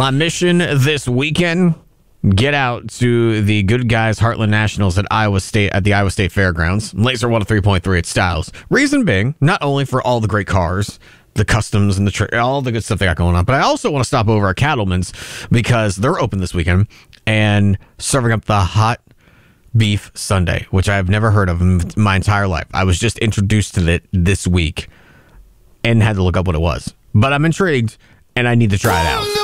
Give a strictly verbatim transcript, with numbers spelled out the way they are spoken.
My mission this weekend, get out to the Good Guys Heartland Nationals at Iowa State at the Iowa State Fairgrounds. Laser one oh three point three at Styles. Reason being, not only for all the great cars, the customs and the tra- all the good stuff they got going on, but I also want to stop over at Cattleman's because they're open this weekend and serving up the hot beef sundae, which I have never heard of in my entire life. I was just introduced to it this week and had to look up what it was. But I'm intrigued and I need to try it out.